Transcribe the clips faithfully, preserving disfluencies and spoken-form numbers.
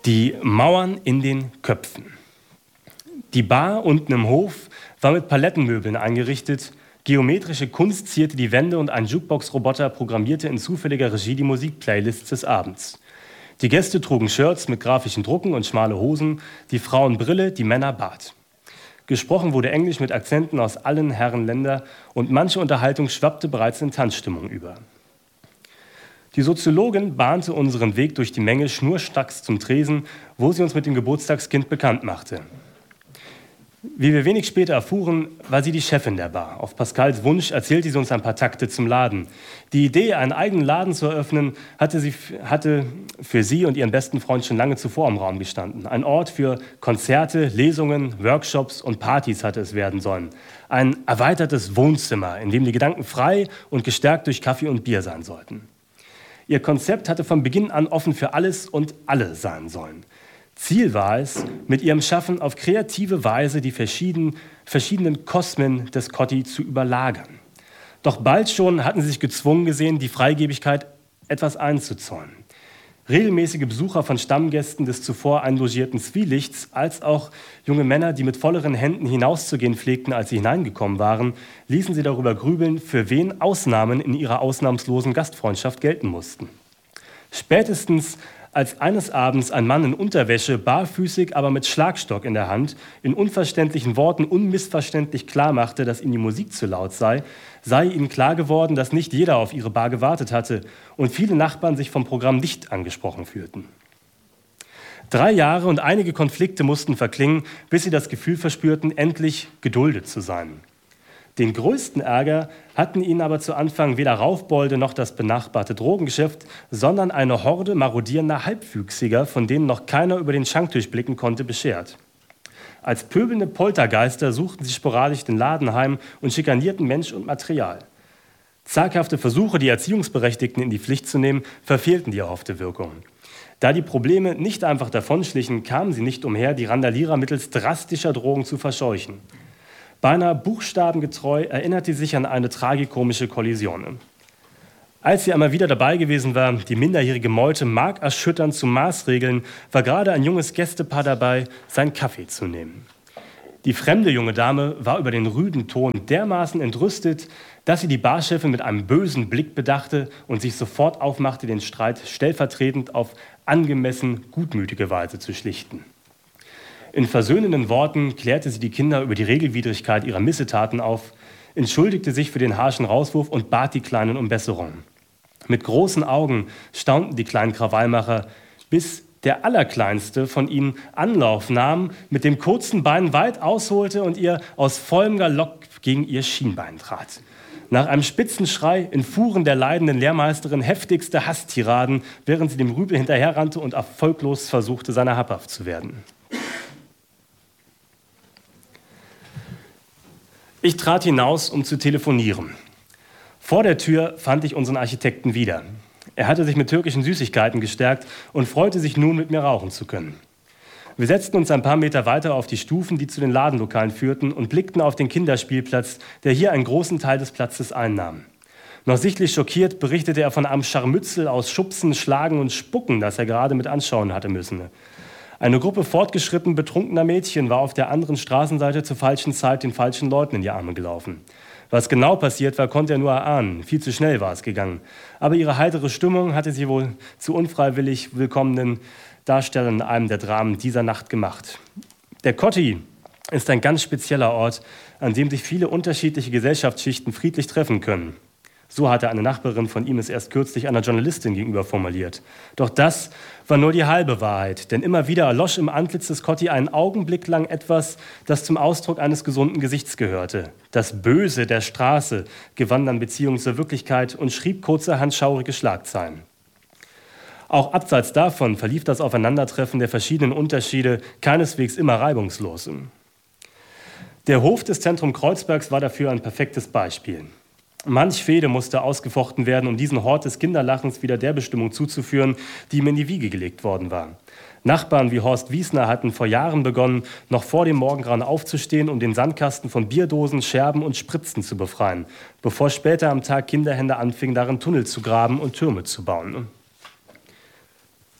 Die Mauern in den Köpfen. Die Bar unten im Hof war mit Palettenmöbeln eingerichtet, geometrische Kunst zierte die Wände und ein Jukebox-Roboter programmierte in zufälliger Regie die Musikplaylists des Abends. Die Gäste trugen Shirts mit grafischen Drucken und schmale Hosen, die Frauen Brille, die Männer Bart. Gesprochen wurde Englisch mit Akzenten aus allen Herrenländer und manche Unterhaltung schwappte bereits in Tanzstimmung über. Die Soziologin bahnte unseren Weg durch die Menge schnurstracks zum Tresen, wo sie uns mit dem Geburtstagskind bekannt machte. Wie wir wenig später erfuhren, war sie die Chefin der Bar. Auf Pascals Wunsch erzählte sie uns ein paar Takte zum Laden. Die Idee, einen eigenen Laden zu eröffnen, hatte, sie, hatte für sie und ihren besten Freund schon lange zuvor im Raum gestanden. Ein Ort für Konzerte, Lesungen, Workshops und Partys hatte es werden sollen. Ein erweitertes Wohnzimmer, in dem die Gedanken frei und gestärkt durch Kaffee und Bier sein sollten. Ihr Konzept hatte von Beginn an offen für alles und alle sein sollen. Ziel war es, mit ihrem Schaffen auf kreative Weise die verschiedenen, verschiedenen Kosmen des Cotti zu überlagern. Doch bald schon hatten sie sich gezwungen gesehen, die Freigebigkeit etwas einzuzäunen. Regelmäßige Besucher von Stammgästen des zuvor einlogierten Zwielichts, als auch junge Männer, die mit volleren Händen hinauszugehen pflegten, als sie hineingekommen waren, ließen sie darüber grübeln, für wen Ausnahmen in ihrer ausnahmslosen Gastfreundschaft gelten mussten. Spätestens als eines Abends ein Mann in Unterwäsche, barfüßig, aber mit Schlagstock in der Hand, in unverständlichen Worten unmissverständlich klarmachte, dass ihm die Musik zu laut sei, sei ihnen klar geworden, dass nicht jeder auf ihre Bar gewartet hatte und viele Nachbarn sich vom Programm nicht angesprochen fühlten. Drei Jahre und einige Konflikte mussten verklingen, bis sie das Gefühl verspürten, endlich geduldet zu sein. Den größten Ärger hatten ihnen aber zu Anfang weder Raufbolde noch das benachbarte Drogengeschäft, sondern eine Horde marodierender Halbwüchsiger, von denen noch keiner über den Schanktisch blicken konnte, beschert. Als pöbelnde Poltergeister suchten sie sporadisch den Laden heim und schikanierten Mensch und Material. Zaghafte Versuche, die Erziehungsberechtigten in die Pflicht zu nehmen, verfehlten die erhoffte Wirkung. Da die Probleme nicht einfach davonschlichen, kamen sie nicht umher, die Randalierer mittels drastischer Drogen zu verscheuchen. Beinahe buchstabengetreu erinnerte sie sich an eine tragikomische Kollision. Als sie einmal wieder dabei gewesen war, die minderjährige Meute markerschütternd zu maßregeln, war gerade ein junges Gästepaar dabei, seinen Kaffee zu nehmen. Die fremde junge Dame war über den rüden Ton dermaßen entrüstet, dass sie die Barchefin mit einem bösen Blick bedachte und sich sofort aufmachte, den Streit stellvertretend auf angemessen gutmütige Weise zu schlichten. In versöhnenden Worten klärte sie die Kinder über die Regelwidrigkeit ihrer Missetaten auf, entschuldigte sich für den harschen Rauswurf und bat die Kleinen um Besserung. Mit großen Augen staunten die kleinen Krawallmacher, bis der Allerkleinste von ihnen Anlauf nahm, mit dem kurzen Bein weit ausholte und ihr aus vollem Galopp gegen ihr Schienbein trat. Nach einem spitzen Schrei entfuhren der leidenden Lehrmeisterin heftigste Hasstiraden, während sie dem Rüpel hinterherrannte und erfolglos versuchte, seiner habhaft zu werden. Ich trat hinaus, um zu telefonieren. Vor der Tür fand ich unseren Architekten wieder. Er hatte sich mit türkischen Süßigkeiten gestärkt und freute sich nun, mit mir rauchen zu können. Wir setzten uns ein paar Meter weiter auf die Stufen, die zu den Ladenlokalen führten, und blickten auf den Kinderspielplatz, der hier einen großen Teil des Platzes einnahm. Noch sichtlich schockiert berichtete er von einem Scharmützel aus Schubsen, Schlagen und Spucken, das er gerade mit anschauen hatte müssen. Eine Gruppe fortgeschritten betrunkener Mädchen war auf der anderen Straßenseite zur falschen Zeit den falschen Leuten in die Arme gelaufen. Was genau passiert war, konnte er nur erahnen. Viel zu schnell war es gegangen. Aber ihre heitere Stimmung hatte sie wohl zu unfreiwillig willkommenen Darstellern in einem der Dramen dieser Nacht gemacht. Der Cotti ist ein ganz spezieller Ort, an dem sich viele unterschiedliche Gesellschaftsschichten friedlich treffen können. So hatte eine Nachbarin von ihm es erst kürzlich einer Journalistin gegenüber formuliert. Doch das war nur die halbe Wahrheit, denn immer wieder erlosch im Antlitz des Cotti einen Augenblick lang etwas, das zum Ausdruck eines gesunden Gesichts gehörte. Das Böse der Straße gewann dann Beziehung zur Wirklichkeit und schrieb kurzerhand schaurige Schlagzeilen. Auch abseits davon verlief das Aufeinandertreffen der verschiedenen Unterschiede keineswegs immer reibungslos. Der Hof des Zentrum Kreuzbergs war dafür ein perfektes Beispiel. Manch Fehde musste ausgefochten werden, um diesen Hort des Kinderlachens wieder der Bestimmung zuzuführen, die ihm in die Wiege gelegt worden war. Nachbarn wie Horst Wiesner hatten vor Jahren begonnen, noch vor dem Morgengrauen aufzustehen, um den Sandkasten von Bierdosen, Scherben und Spritzen zu befreien, bevor später am Tag Kinderhände anfingen, darin Tunnel zu graben und Türme zu bauen.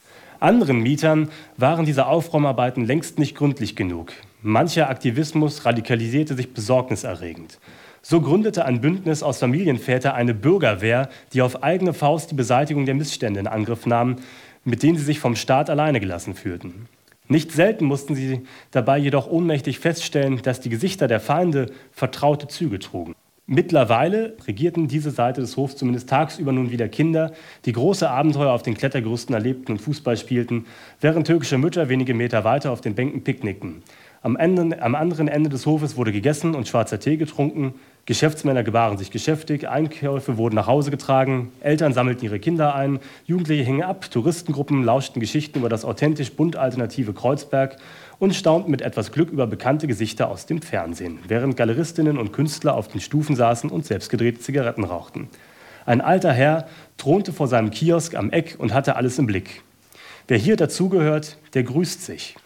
Anderen Mietern waren diese Aufräumarbeiten längst nicht gründlich genug. Mancher Aktivismus radikalisierte sich besorgniserregend. So gründete ein Bündnis aus Familienvätern eine Bürgerwehr, die auf eigene Faust die Beseitigung der Missstände in Angriff nahm, mit denen sie sich vom Staat alleine gelassen fühlten. Nicht selten mussten sie dabei jedoch ohnmächtig feststellen, dass die Gesichter der Feinde vertraute Züge trugen. Mittlerweile regierten diese Seite des Hofs zumindest tagsüber nun wieder Kinder, die große Abenteuer auf den Klettergerüsten erlebten und Fußball spielten, während türkische Mütter wenige Meter weiter auf den Bänken picknickten. Am, Ende, am anderen Ende des Hofes wurde gegessen und schwarzer Tee getrunken, Geschäftsmänner gebaren sich geschäftig, Einkäufe wurden nach Hause getragen, Eltern sammelten ihre Kinder ein, Jugendliche hingen ab, Touristengruppen lauschten Geschichten über das authentisch bunt alternative Kreuzberg und staunten mit etwas Glück über bekannte Gesichter aus dem Fernsehen, während Galeristinnen und Künstler auf den Stufen saßen und selbstgedrehte Zigaretten rauchten. Ein alter Herr thronte vor seinem Kiosk am Eck und hatte alles im Blick. Wer hier dazugehört, der grüßt sich.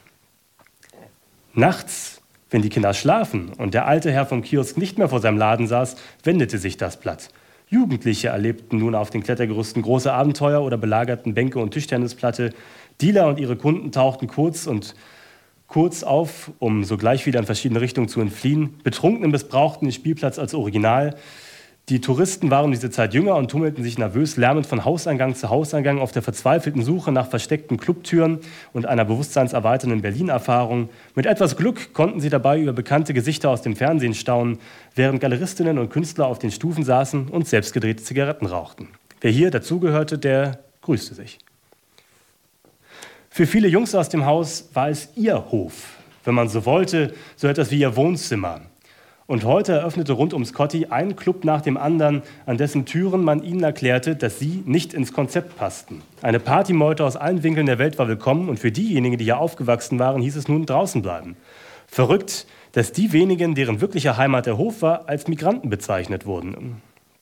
Nachts, wenn die Kinder schlafen und der alte Herr vom Kiosk nicht mehr vor seinem Laden saß, wendete sich das Blatt. Jugendliche erlebten nun auf den Klettergerüsten große Abenteuer oder belagerten Bänke und Tischtennisplatte. Dealer und ihre Kunden tauchten kurz und kurz auf, um sogleich wieder in verschiedene Richtungen zu entfliehen. Betrunkene missbrauchten den Spielplatz als Original. Die Touristen waren diese Zeit jünger und tummelten sich nervös lärmend von Hauseingang zu Hauseingang auf der verzweifelten Suche nach versteckten Clubtüren und einer bewusstseinserweiternden Berlin-Erfahrung. Mit etwas Glück konnten sie dabei über bekannte Gesichter aus dem Fernsehen staunen, während Galeristinnen und Künstler auf den Stufen saßen und selbstgedrehte Zigaretten rauchten. Wer hier dazugehörte, der grüßte sich. Für viele Jungs aus dem Haus war es ihr Hof, wenn man so wollte, so etwas wie ihr Wohnzimmer. Und heute eröffnete rund ums Kotti ein Club nach dem anderen, an dessen Türen man ihnen erklärte, dass sie nicht ins Konzept passten. Eine Partymeute aus allen Winkeln der Welt war willkommen und für diejenigen, die hier aufgewachsen waren, hieß es nun draußen bleiben. Verrückt, dass die wenigen, deren wirkliche Heimat der Hof war, als Migranten bezeichnet wurden.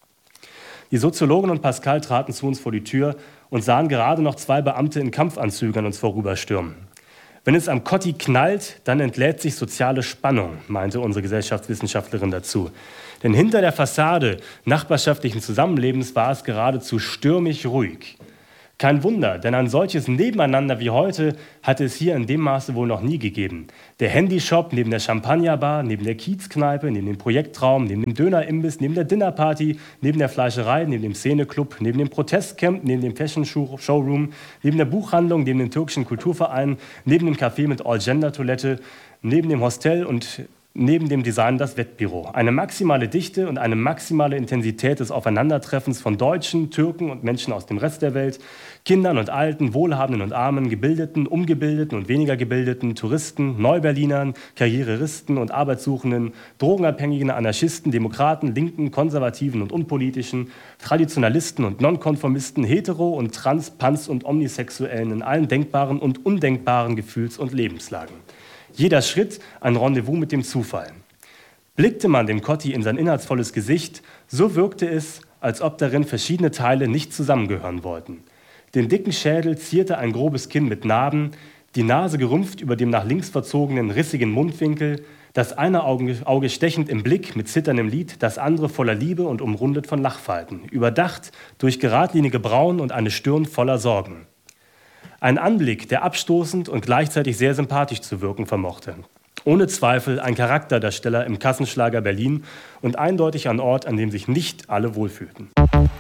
Die Soziologin und Pascal traten zu uns vor die Tür und sahen gerade noch zwei Beamte in Kampfanzügen an uns vorüberstürmen. Wenn es am Kotti knallt, dann entlädt sich soziale Spannung, meinte unsere Gesellschaftswissenschaftlerin dazu. Denn hinter der Fassade nachbarschaftlichen Zusammenlebens war es geradezu stürmisch ruhig. Kein Wunder, denn ein solches Nebeneinander wie heute hatte es hier in dem Maße wohl noch nie gegeben. Der Handyshop neben der Champagnerbar, neben der Kiezkneipe, neben dem Projektraum, neben dem Dönerimbiss, neben der Dinnerparty, neben der Fleischerei, neben dem Szeneclub, neben dem Protestcamp, neben dem Fashion-Showroom, neben der Buchhandlung, neben dem türkischen Kulturverein, neben dem Café mit All-Gender-Toilette, neben dem Hostel und neben dem Design das Wettbüro. Eine maximale Dichte und eine maximale Intensität des Aufeinandertreffens von Deutschen, Türken und Menschen aus dem Rest der Welt, Kindern und Alten, Wohlhabenden und Armen, Gebildeten, Ungebildeten und weniger Gebildeten, Touristen, Neuberlinern, Karrieristen und Arbeitssuchenden, Drogenabhängigen, Anarchisten, Demokraten, Linken, Konservativen und Unpolitischen, Traditionalisten und Nonkonformisten, Hetero- und Trans-, Pans- und Omnisexuellen in allen denkbaren und undenkbaren Gefühls- und Lebenslagen. Jeder Schritt ein Rendezvous mit dem Zufall. Blickte man dem Kotti in sein inhaltsvolles Gesicht, so wirkte es, als ob darin verschiedene Teile nicht zusammengehören wollten. Den dicken Schädel zierte ein grobes Kinn mit Narben, die Nase gerümpft über dem nach links verzogenen, rissigen Mundwinkel, das eine Auge, Auge stechend im Blick mit zitterndem Lid, das andere voller Liebe und umrundet von Lachfalten, überdacht durch geradlinige Brauen und eine Stirn voller Sorgen. Ein Anblick, der abstoßend und gleichzeitig sehr sympathisch zu wirken vermochte. Ohne Zweifel ein Charakterdarsteller im Kassenschlager Berlin und eindeutig ein Ort, an dem sich nicht alle wohlfühlten.